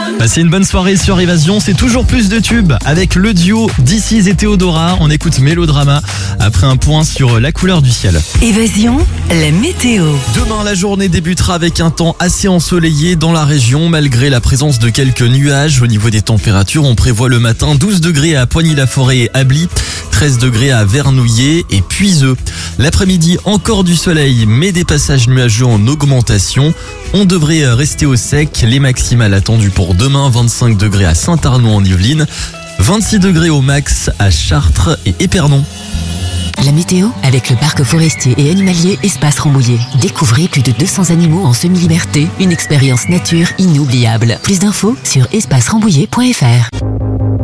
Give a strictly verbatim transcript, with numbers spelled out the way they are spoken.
Passez une bonne soirée sur Évasion, c'est toujours plus de tubes avec le duo D C et Théodora. On écoute Mélodrama après un point sur la couleur du ciel. Évasion, la météo. Demain, la journée débutera avec un temps assez ensoleillé dans la région malgré la présence de quelques nuages. Au niveau des températures, on prévoit le matin douze degrés à Poigny-la-Forêt et Ably, treize degrés à Vernouillet et Puiseux. L'après-midi, encore du soleil mais des passages nuageux en augmentation. On devrait rester au sec. Les maximales attendues pour demain, vingt-cinq degrés à Saint-Arnaud en Yvelines, vingt-six degrés au max à Chartres et Épernon. La météo avec le parc forestier et animalier Espace Rambouillet. Découvrez plus de deux cents animaux en semi-liberté. Une expérience nature inoubliable. Plus d'infos sur espace rambouillet point f r.